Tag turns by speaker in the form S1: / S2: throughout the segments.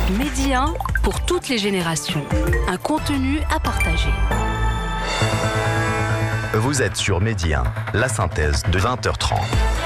S1: Medi 1 pour toutes les générations. Un contenu à partager.
S2: Vous êtes sur Medi 1, la synthèse de 20h30.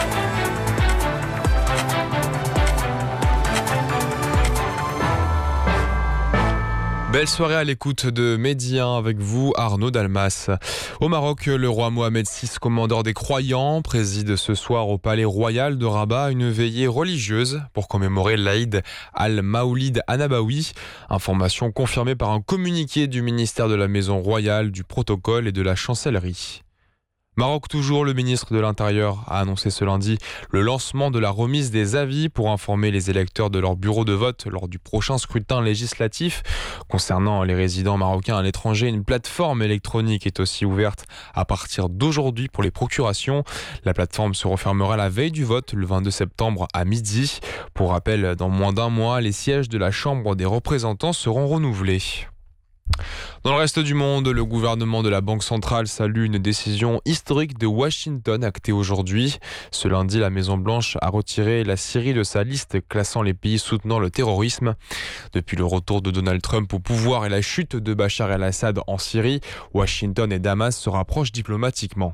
S3: Belle soirée à l'écoute de Medi 1 avec vous, Arnaud Dalmas. Au Maroc, le roi Mohamed VI, commandeur des croyants, préside ce soir au palais royal de Rabat une veillée religieuse pour commémorer l'Aïd al-Maoulid Anabawi. Information confirmée par un communiqué du ministère de la Maison royale, du protocole et de la chancellerie. Maroc toujours, le ministre de l'Intérieur a annoncé ce lundi le lancement de la remise des avis pour informer les électeurs de leur bureau de vote lors du prochain scrutin législatif. Concernant les résidents marocains à l'étranger, une plateforme électronique est aussi ouverte à partir d'aujourd'hui pour les procurations. La plateforme se refermera la veille du vote, le 22 septembre à midi. Pour rappel, dans moins d'un mois, les sièges de la Chambre des représentants seront renouvelés. Dans le reste du monde, le gouvernement de la Banque centrale salue une décision historique de Washington actée aujourd'hui. Ce lundi, la Maison-Blanche a retiré la Syrie de sa liste classant les pays soutenant le terrorisme. Depuis le retour de Donald Trump au pouvoir et la chute de Bachar el-Assad en Syrie, Washington et Damas se rapprochent diplomatiquement.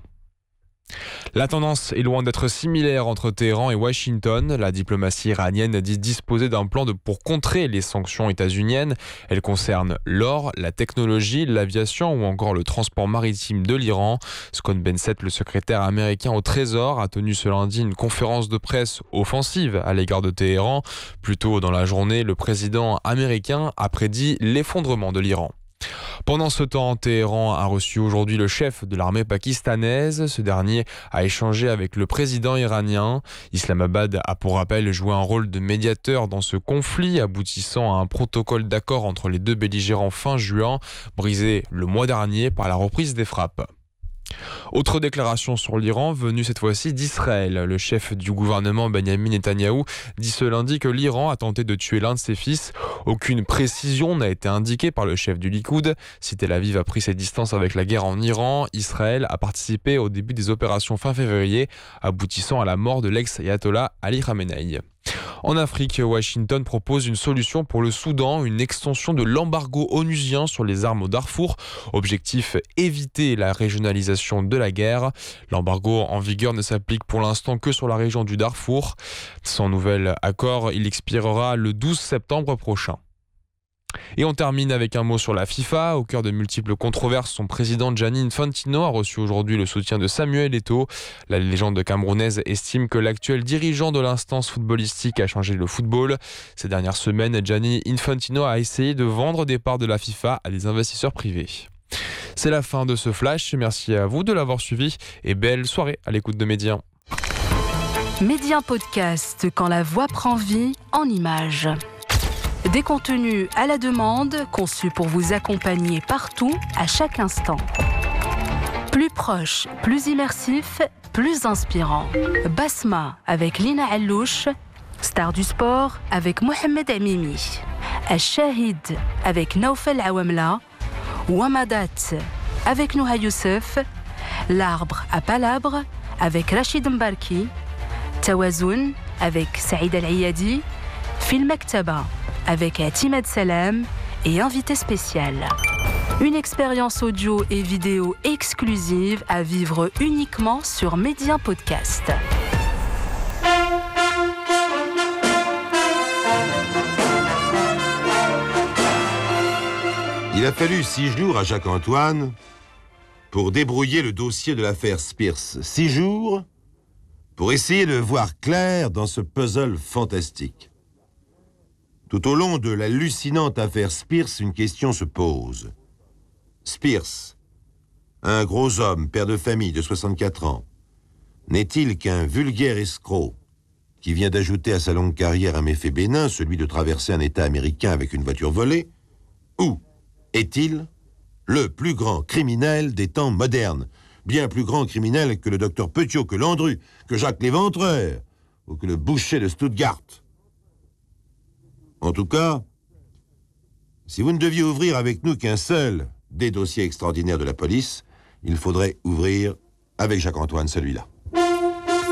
S3: La tendance est loin d'être similaire entre Téhéran et Washington. La diplomatie iranienne dit disposer d'un plan pour contrer les sanctions états-uniennes. Elles concernent l'or, la technologie, l'aviation ou encore le transport maritime de l'Iran. Scott Bessent, le secrétaire américain au Trésor, a tenu ce lundi une conférence de presse offensive à l'égard de Téhéran. Plus tôt dans la journée, le président américain a prédit l'effondrement de l'Iran. Pendant ce temps, Téhéran a reçu aujourd'hui le chef de l'armée pakistanaise. Ce dernier a échangé avec le président iranien. Islamabad a pour rappel joué un rôle de médiateur dans ce conflit, aboutissant à un protocole d'accord entre les deux belligérants fin juin, brisé le mois dernier par la reprise des frappes. Autre déclaration sur l'Iran, venue cette fois-ci d'Israël. Le chef du gouvernement Benjamin Netanyahou dit ce lundi que l'Iran a tenté de tuer l'un de ses fils. Aucune précision n'a été indiquée par le chef du Likoud. Si Tel Aviv a pris ses distances avec la guerre en Iran, Israël a participé au début des opérations fin février, aboutissant à la mort de l'ex-ayatollah Ali Khamenei. En Afrique, Washington propose une solution pour le Soudan, une extension de l'embargo onusien sur les armes au Darfour. Objectif, éviter la régionalisation de la guerre. L'embargo en vigueur ne s'applique pour l'instant que sur la région du Darfour. Sans nouvel accord, il expirera le 12 septembre prochain. Et on termine avec un mot sur la FIFA. Au cœur de multiples controverses, son président Gianni Infantino a reçu aujourd'hui le soutien de Samuel Eto'o. La légende camerounaise estime que l'actuel dirigeant de l'instance footballistique a changé le football. Ces dernières semaines, Gianni Infantino a essayé de vendre des parts de la FIFA à des investisseurs privés. C'est la fin de ce flash. Merci à vous de l'avoir suivi et belle soirée à l'écoute de Medi 1.
S1: Medi 1 Podcast, quand la voix prend vie en images. Des contenus à la demande, conçus pour vous accompagner partout, à chaque instant. Plus proche, plus immersif, plus inspirant. Basma avec Lina Allouche, Star du sport avec Mohamed Amimi. Al-Shahid avec Naoufel Awamla. Wamadat avec Nouha Youssef. L'arbre à palabre avec Rachid Mbarki. Tawazoun avec Saïd Al-Ayadi. Film Maktaba avec Timad Salam et invité spécial. Une expérience audio et vidéo exclusive à vivre uniquement sur Medi 1 Podcast.
S4: Il a fallu 6 jours à Jacques-Antoine pour débrouiller le dossier de l'affaire Spears. 6 jours pour essayer de voir clair dans ce puzzle fantastique. Tout au long de l'hallucinante affaire Spears, une question se pose. Spears, un gros homme, père de famille de 64 ans, n'est-il qu'un vulgaire escroc qui vient d'ajouter à sa longue carrière un méfait bénin, celui de traverser un État américain avec une voiture volée? Ou est-il le plus grand criminel des temps modernes, bien plus grand criminel que le docteur Petiot, que Landru, que Jacques Léventreur, ou que le boucher de Stuttgart? En tout cas, si vous ne deviez ouvrir avec nous qu'un seul des dossiers extraordinaires de la police, il faudrait ouvrir avec Jacques-Antoine celui-là.